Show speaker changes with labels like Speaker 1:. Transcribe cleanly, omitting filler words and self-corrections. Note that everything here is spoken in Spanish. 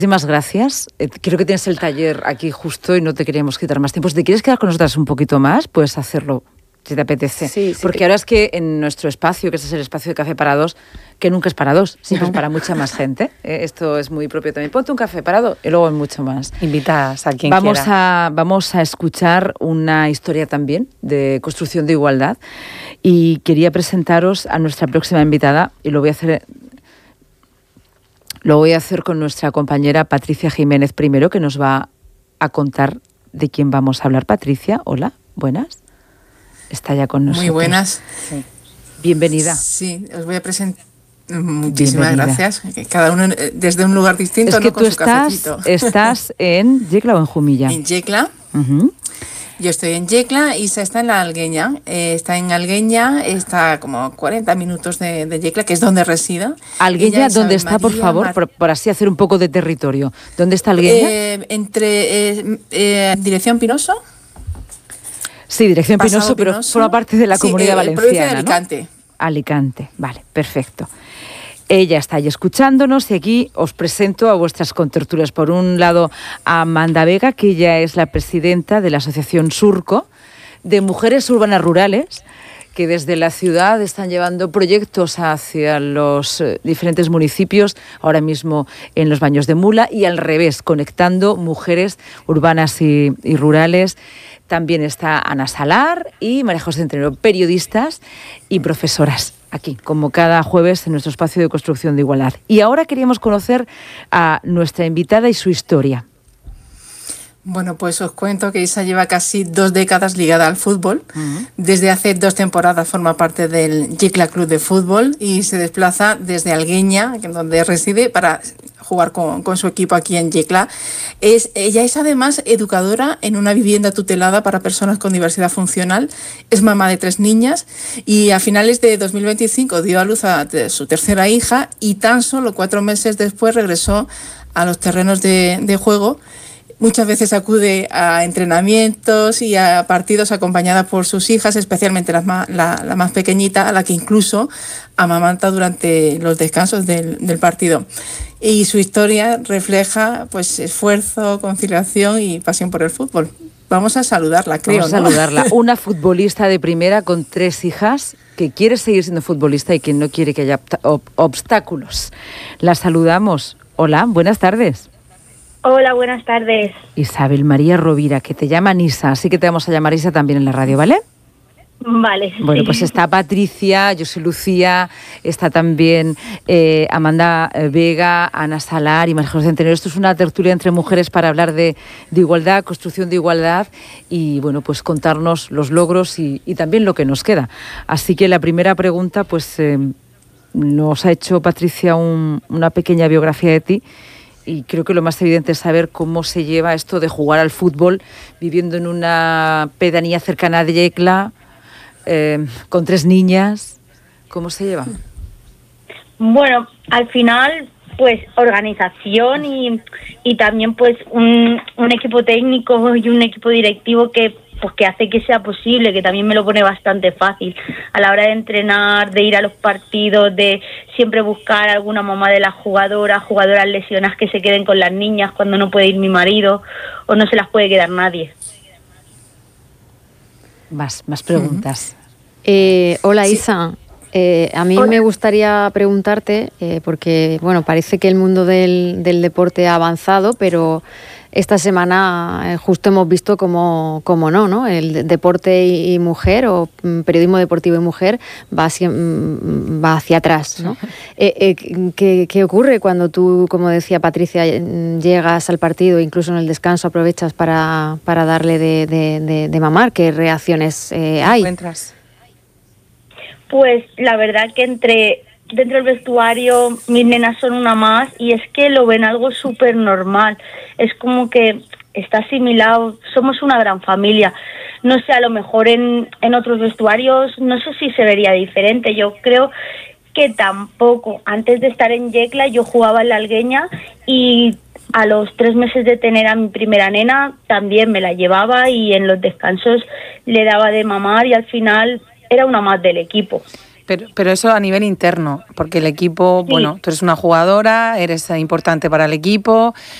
Speaker 1: Muchísimas gracias. Creo que tienes el taller aquí justo y no te queríamos quitar más tiempo. Si te quieres quedar con nosotras un poquito más, puedes hacerlo, si te apetece.
Speaker 2: Sí,
Speaker 1: porque ahora es que en nuestro espacio, que este es el espacio de Café para Dos, que nunca es para dos, siempre es para mucha más gente. Esto es muy propio también. Ponte un café parado y luego hay mucho más.
Speaker 2: Invitas a quien quiera.
Speaker 1: Vamos a escuchar una historia también de construcción de igualdad y quería presentaros a nuestra próxima invitada y lo voy a hacer con nuestra compañera Patricia Jiménez primero, que nos va a contar de quién vamos a hablar. Patricia, hola, buenas. Está ya con nosotros.
Speaker 3: Muy buenas.
Speaker 1: Sí. Bienvenida.
Speaker 3: Sí, os voy a presentar. Muchísimas gracias. Cada uno desde un lugar distinto,
Speaker 1: es que
Speaker 3: ¿no? Con su cafecito.
Speaker 1: ¿Estás en Yecla o en Jumilla?
Speaker 3: En Yecla. Yo estoy en Yecla, Isa está en la Algueña. Está en Algueña, está como 40 minutos de Yecla, que es donde reside.
Speaker 1: ¿Algueña dónde está, por favor? Por así hacer un poco de territorio. ¿Dónde está Algueña?
Speaker 3: Entre dirección Pinoso.
Speaker 1: Sí, dirección Pinoso, pero forma parte de la Comunidad Valenciana,
Speaker 3: provincia de Alicante.
Speaker 1: ¿no? Alicante, vale, perfecto. Ella está ahí escuchándonos y aquí os presento a vuestras contertulias. Por un lado, a Amanda Vega, que ella es la presidenta de la Asociación Surco, de Mujeres Urbanas Rurales, que desde la ciudad están llevando proyectos hacia los diferentes municipios, ahora mismo en los Baños de Mula, y al revés, conectando mujeres urbanas y rurales. También está Ana Salar y María José Centeno, periodistas y profesoras, aquí, como cada jueves en nuestro espacio de construcción de igualdad. Y ahora queríamos conocer a nuestra invitada y su historia.
Speaker 3: Bueno, pues os cuento que Isa lleva casi 2 décadas ligada al fútbol. Desde hace 2 temporadas forma parte del Yecla Club de Fútbol y se desplaza desde Algueña, donde reside, para jugar con su equipo aquí en Yecla. Ella es además educadora en una vivienda tutelada para personas con diversidad funcional. Es mamá de 3 niñas y a finales de 2025 dio a luz a su tercera hija y tan solo 4 meses después regresó a los terrenos de juego. Muchas veces acude a entrenamientos y a partidos acompañada por sus hijas, especialmente la más pequeñita, a la que incluso amamanta durante los descansos del partido. Y su historia refleja pues esfuerzo, conciliación y pasión por el fútbol. Vamos a saludarla, creo.
Speaker 1: Vamos a saludarla. Una futbolista de primera con 3 hijas que quiere seguir siendo futbolista y que no quiere que haya obstáculos. La saludamos. Hola, buenas tardes.
Speaker 4: Hola, buenas tardes.
Speaker 1: Isabel María Rovira, que te llaman Isa, así que te vamos a llamar Isa también en la radio, ¿vale?
Speaker 4: Vale.
Speaker 1: Bueno,
Speaker 4: sí.
Speaker 1: pues está Patricia, yo soy Lucía, está también Amanda Vega, Ana Salar y María José Centeno. Esto es una tertulia entre mujeres para hablar de igualdad, construcción de igualdad y, bueno, pues contarnos los logros y también lo que nos queda. Así que la primera pregunta, pues nos ha hecho Patricia una pequeña biografía de ti. Y creo que lo más evidente es saber cómo se lleva esto de jugar al fútbol viviendo en una pedanía cercana de Yecla, con 3 niñas. ¿Cómo se lleva?
Speaker 4: Bueno, al final, pues organización y también pues un equipo técnico y un equipo directivo que hace que sea posible, que también me lo pone bastante fácil a la hora de entrenar, de ir a los partidos, de siempre buscar a alguna mamá de las jugadoras lesionadas que se queden con las niñas cuando no puede ir mi marido o no se las puede quedar nadie.
Speaker 1: Más preguntas.
Speaker 2: Hola, Isa. A mí me gustaría preguntarte, porque bueno, parece que el mundo del deporte ha avanzado, pero esta semana justo hemos visto cómo no, el deporte y mujer o periodismo deportivo y mujer va hacia atrás, ¿no? ¿Qué ocurre cuando tú, como decía Patricia, llegas al partido, incluso en el descanso aprovechas para darle de mamar? ¿Qué reacciones hay?
Speaker 1: ¿Encuentras?
Speaker 4: Pues la verdad que dentro del vestuario mis nenas son una más y es que lo ven algo súper normal. Es como que está asimilado, somos una gran familia. No sé, a lo mejor en otros vestuarios no sé si se vería diferente. Yo creo que tampoco. Antes de estar en Yecla yo jugaba en la Algueña y a los 3 meses de tener a mi primera nena también me la llevaba y en los descansos le daba de mamar y al final era una más del equipo.
Speaker 5: Pero eso a nivel interno, porque el equipo,
Speaker 4: Sí.
Speaker 5: bueno, tú eres una jugadora, eres importante para el equipo,